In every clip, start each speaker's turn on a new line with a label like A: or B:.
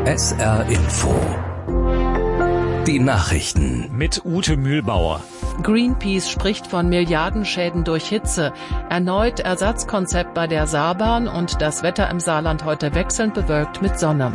A: SR Info. Die Nachrichten.
B: Mit Ute Mühlbauer.
C: Greenpeace spricht von Milliardenschäden durch Hitze. Erneut Ersatzkonzept bei der Saarbahn und das Wetter im Saarland heute wechselnd bewölkt mit Sonne.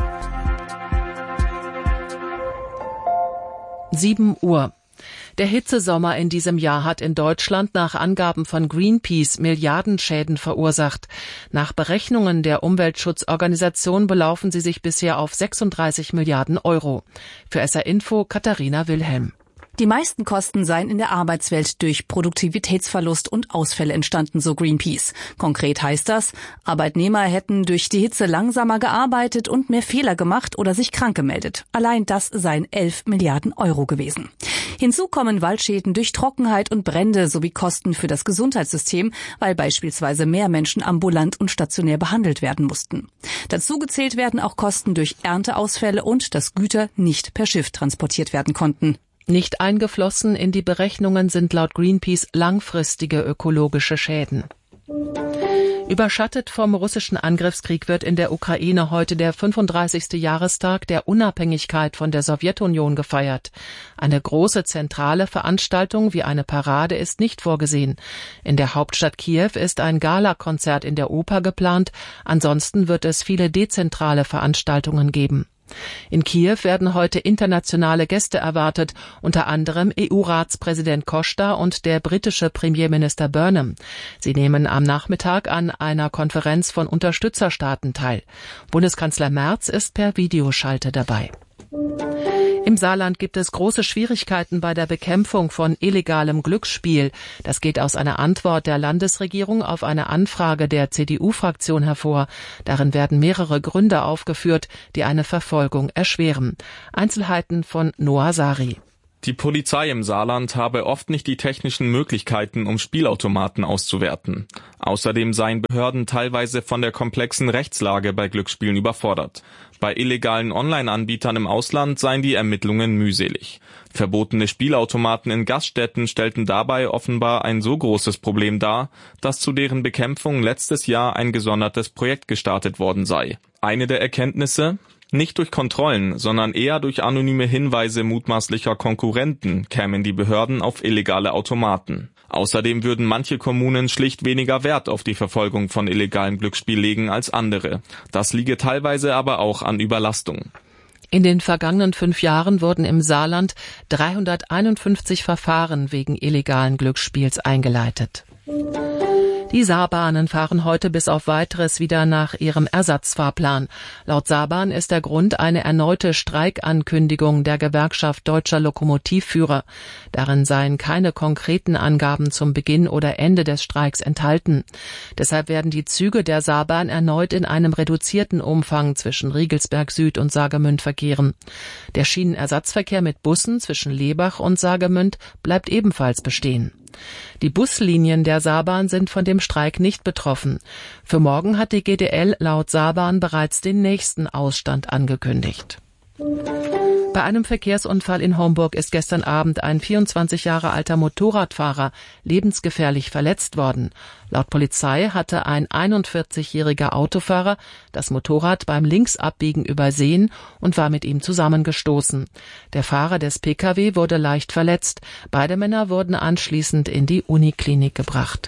C: 7 Uhr. Der Hitzesommer in diesem Jahr hat in Deutschland nach Angaben von Greenpeace Milliardenschäden verursacht. Nach Berechnungen der Umweltschutzorganisation belaufen sie sich bisher auf 36 Milliarden Euro. Für SR Info Katharina Wilhelm.
D: Die meisten Kosten seien in der Arbeitswelt durch Produktivitätsverlust und Ausfälle entstanden, so Greenpeace. Konkret heißt das, Arbeitnehmer hätten durch die Hitze langsamer gearbeitet und mehr Fehler gemacht oder sich krank gemeldet. Allein das seien 11 Milliarden Euro gewesen. Hinzu kommen Waldschäden durch Trockenheit und Brände sowie Kosten für das Gesundheitssystem, weil beispielsweise mehr Menschen ambulant und stationär behandelt werden mussten. Dazu gezählt werden auch Kosten durch Ernteausfälle und dass Güter nicht per Schiff transportiert werden konnten.
C: Nicht eingeflossen in die Berechnungen sind laut Greenpeace langfristige ökologische Schäden. Überschattet vom russischen Angriffskrieg wird in der Ukraine heute der 35. Jahrestag der Unabhängigkeit von der Sowjetunion gefeiert. Eine große zentrale Veranstaltung wie eine Parade ist nicht vorgesehen. In der Hauptstadt Kiew ist ein Galakonzert in der Oper geplant. Ansonsten wird es viele dezentrale Veranstaltungen geben. In Kiew werden heute internationale Gäste erwartet, unter anderem EU-Ratspräsident Costa und der britische Premierminister Burnham. Sie nehmen am Nachmittag an einer Konferenz von Unterstützerstaaten teil. Bundeskanzler Merz ist per Videoschalte dabei. Im Saarland gibt es große Schwierigkeiten bei der Bekämpfung von illegalem Glücksspiel. Das geht aus einer Antwort der Landesregierung auf eine Anfrage der CDU-Fraktion hervor. Darin werden mehrere Gründe aufgeführt, die eine Verfolgung erschweren. Einzelheiten von Noah Sari.
E: Die Polizei im Saarland habe oft nicht die technischen Möglichkeiten, um Spielautomaten auszuwerten. Außerdem seien Behörden teilweise von der komplexen Rechtslage bei Glücksspielen überfordert. Bei illegalen Online-Anbietern im Ausland seien die Ermittlungen mühselig. Verbotene Spielautomaten in Gaststätten stellten dabei offenbar ein so großes Problem dar, dass zu deren Bekämpfung letztes Jahr ein gesondertes Projekt gestartet worden sei. Eine der Erkenntnisse: Nicht durch Kontrollen, sondern eher durch anonyme Hinweise mutmaßlicher Konkurrenten kämen die Behörden auf illegale Automaten. Außerdem würden manche Kommunen schlicht weniger Wert auf die Verfolgung von illegalem Glücksspiel legen als andere. Das liege teilweise aber auch an Überlastung.
C: In den vergangenen 5 Jahren wurden im Saarland 351 Verfahren wegen illegalen Glücksspiels eingeleitet. Die Saarbahnen fahren heute bis auf Weiteres wieder nach ihrem Ersatzfahrplan. Laut Saarbahn ist der Grund eine erneute Streikankündigung der Gewerkschaft Deutscher Lokomotivführer. Darin seien keine konkreten Angaben zum Beginn oder Ende des Streiks enthalten. Deshalb werden die Züge der Saarbahn erneut in einem reduzierten Umfang zwischen Riegelsberg Süd und Saargemünd verkehren. Der Schienenersatzverkehr mit Bussen zwischen Lebach und Saargemünd bleibt ebenfalls bestehen. Die Buslinien der Saarbahn sind von dem Streik nicht betroffen. Für morgen hat die GDL laut Saarbahn bereits den nächsten Ausstand angekündigt. Bei einem Verkehrsunfall in Homburg ist gestern Abend ein 24 Jahre alter Motorradfahrer lebensgefährlich verletzt worden. Laut Polizei hatte ein 41-jähriger Autofahrer das Motorrad beim Linksabbiegen übersehen und war mit ihm zusammengestoßen. Der Fahrer des Pkw wurde leicht verletzt. Beide Männer wurden anschließend in die Uniklinik gebracht.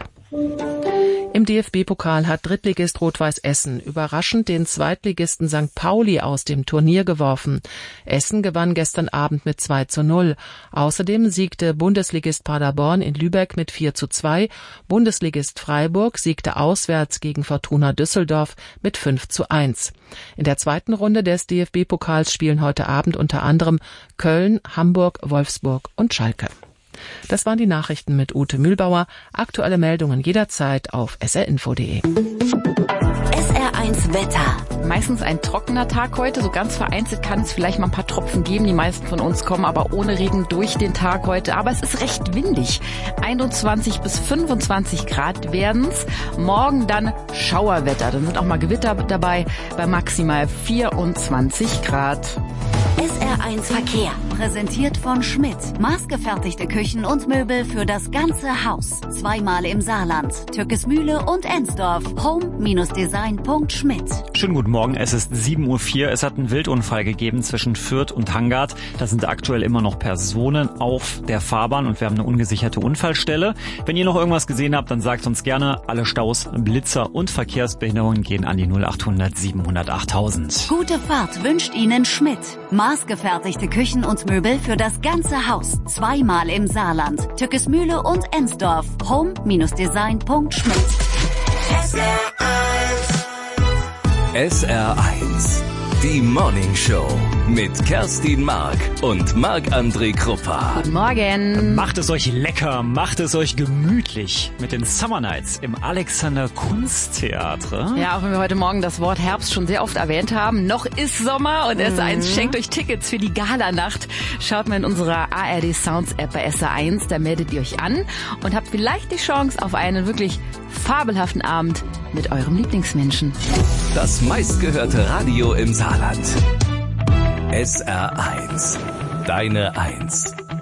C: Im DFB-Pokal hat Drittligist Rot-Weiß Essen überraschend den Zweitligisten St. Pauli aus dem Turnier geworfen. Essen gewann gestern Abend mit 2:0. Außerdem siegte Bundesligist Paderborn in Lübeck mit 4:2. Bundesligist Freiburg siegte auswärts gegen Fortuna Düsseldorf mit 5:1. In der zweiten Runde des DFB-Pokals spielen heute Abend unter anderem Köln, Hamburg, Wolfsburg und Schalke. Das waren die Nachrichten mit Ute Mühlbauer. Aktuelle Meldungen jederzeit auf srinfo.de.
F: SR1 Wetter.
G: Meistens ein trockener Tag heute. So ganz vereinzelt kann es vielleicht mal ein paar Tropfen geben. Die meisten von uns kommen aber ohne Regen durch den Tag heute. Aber es ist recht windig. 21 bis 25 Grad werden's. Morgen dann Schauerwetter. Dann sind auch mal Gewitter dabei bei maximal 24 Grad.
F: SR
B: SR1 Verkehr. Präsentiert von Schmidt. Maßgefertigte Küchen und Möbel für das ganze Haus. Zweimal im Saarland. Tückesmühle und Ensdorf. Home-Design.schmidt.
F: Schönen guten Morgen, es ist 7:04 Uhr. Es hat einen Wildunfall gegeben zwischen Fürth und Hangard. Da sind aktuell immer noch Personen auf der Fahrbahn und wir haben eine ungesicherte Unfallstelle. Wenn ihr noch irgendwas gesehen habt, dann sagt uns gerne. Alle Staus, Blitzer und Verkehrsbehinderungen gehen an die 0800 700 8000.
B: Gute Fahrt wünscht Ihnen Schmidt. Maßgefertigte Küchen und Möbel für das ganze Haus. Zweimal im Saarland. Tückesmühle und Ensdorf. Home-Design.schmidt.
A: SR1, die Morning Show mit Kerstin Mark und Marc-André Kruppa.
G: Guten Morgen.
F: Macht es euch lecker, macht es euch gemütlich mit den Summer Nights im Alexander Kunsttheater.
G: Ja, auch wenn wir heute Morgen das Wort Herbst schon sehr oft erwähnt haben, noch ist Sommer und SR1 schenkt euch Tickets für die Galanacht. Schaut mal in unserer ARD Sounds App bei SR1, da meldet ihr euch an und habt vielleicht die Chance auf einen wirklich fabelhaften Abend mit eurem Lieblingsmenschen.
A: Das meistgehörte Radio im Saarland. SR1, deine Eins.